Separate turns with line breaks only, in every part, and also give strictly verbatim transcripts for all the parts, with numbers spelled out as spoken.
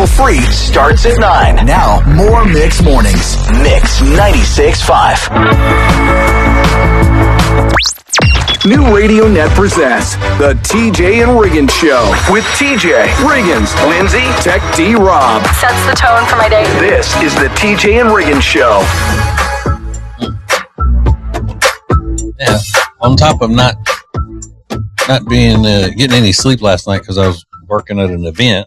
free starts at nine. Now, more Mix Mornings. Mix ninety-six point five. New RadioNet presents The T J and Riggins Show with T J, Riggins, Lindsay, Tech D Rob.
Sets the tone for my day.
This is The T J and Riggins Show.
Yeah, on top of not not being uh, getting any sleep last night because I was working at an event,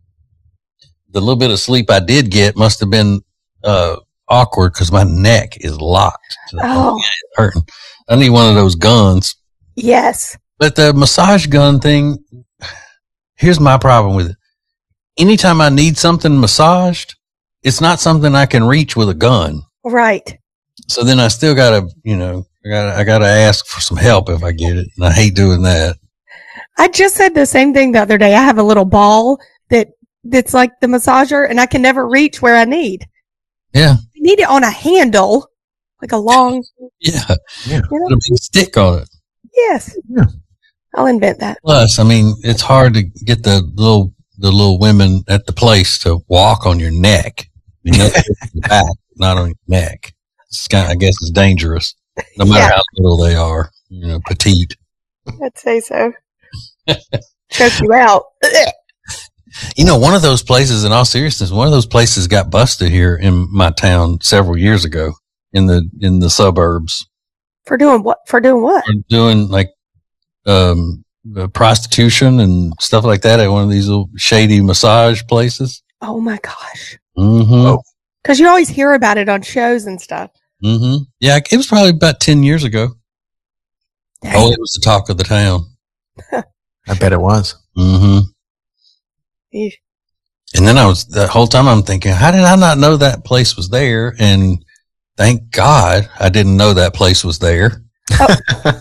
the little bit of sleep I did get must have been uh, awkward because my neck is locked.
Oh,
it's hurting. I need one of those guns.
Yes.
But the massage gun thing, here's my problem with it. Anytime I need something massaged, it's not something I can reach with a gun.
Right.
So then I still gotta, you know, I gotta, I gotta ask for some help if I get it. And I hate doing that.
I just said the same thing the other day. I have a little ball that, that's like the massager and I can never reach where I need.
Yeah.
I need it on a handle, like a long.
Yeah.
Yeah.
You know?
Put a big stick on it.
Yes.
Yeah.
I'll invent that.
Plus, I mean, it's hard to get the little, the little women at the place to walk on your neck. You know, your back, not on your neck. It's kind of, I guess it's dangerous, no matter
Yeah.
how little they are, you know, petite.
I'd say so. Choke you out.
You know, one of those places, in all seriousness, one of those places got busted here in my town several years ago in the, in the suburbs.
For doing what? For doing what?
For doing like, um, uh, prostitution and stuff like that at one of these little shady massage places.
Oh my gosh.
Mm-hmm.
Oh.
Cause you always hear about it on shows and stuff.
Mm-hmm. Yeah, it was probably about ten years ago.
Dang.
Oh, it was the talk of the town.
I bet it was.
Mm-hmm.
Eesh.
And then I was, the whole time I'm thinking, how did I not know that place was there? And thank God I didn't know that place was there.
Oh.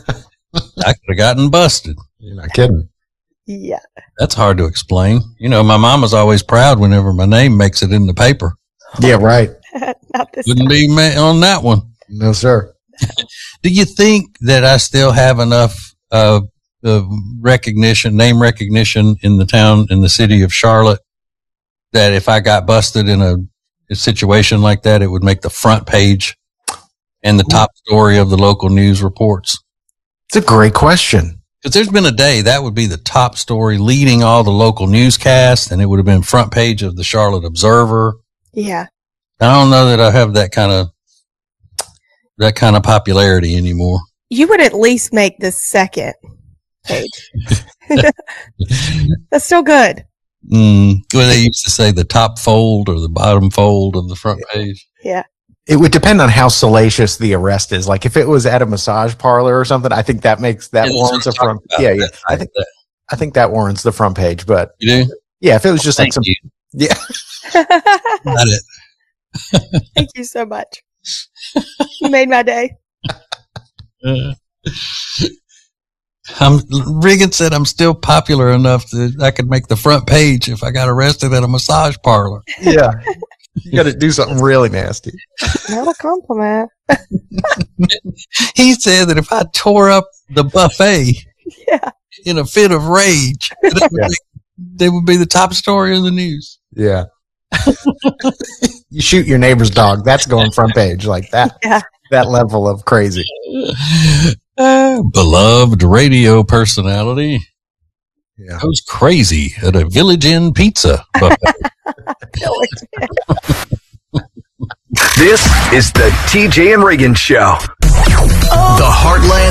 I could have gotten busted.
You're not kidding.
Yeah.
That's hard to explain. You know, my mom was always proud whenever my name makes it in the paper.
Yeah, right.
Not this
Wouldn't
time.
be ma- on that one.
No, sir.
Do you think that I still have enough uh, uh, recognition, name recognition in the town, in the city of Charlotte, that if I got busted in a, a situation like that, it would make the front page and the top story of the local news reports?
It's a great question.
Because there's been a day that would be the top story leading all the local newscasts, and it would have been front page of the Charlotte Observer.
Yeah.
I don't know that I have that kind of that kind of popularity anymore.
You would at least make the second page. That's still good.
Mm, well, they used to say the top fold or the bottom fold of the front page.
Yeah.
It would depend on how salacious the arrest is. Like if it was at a massage parlor or something, I think that makes that
Yeah,
warrants a
let's talk
front.
about
Yeah, yeah.
that.
I think I think that warrants the front page. But
You do?
yeah, if it was just
Thank
like some,
you.
yeah,
Got it.
Thank you so much. You made my day.
Uh, I'm, Regan said I'm still popular enough that I could make the front page if I got arrested at a massage parlor.
yeah. You got to do something really nasty.
Not a compliment.
He said that if I tore up the buffet
Yeah.
in a fit of rage, that it would,
Yeah.
make, they would be the top story in the news.
Yeah. You shoot your neighbor's dog. That's going front page like that.
Yeah.
That level of crazy.
Uh, beloved radio personality
Yeah.
goes crazy at a Village Inn pizza buffet.
This is The T J and Riggins Show. The Heartland